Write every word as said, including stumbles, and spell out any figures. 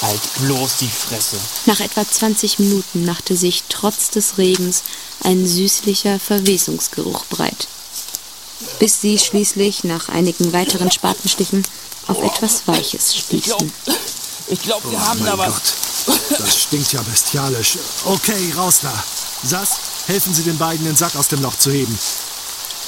Halt bloß die Fresse. Nach etwa zwanzig Minuten machte sich trotz des Regens ein süßlicher Verwesungsgeruch breit, bis sie schließlich nach einigen weiteren Spatenstichen auf etwas Weiches stießen. Ich glaube, glaub, wir oh, haben da was. Gott. Das stinkt ja bestialisch. Okay, raus da. Sass, helfen Sie den beiden, den Sack aus dem Loch zu heben.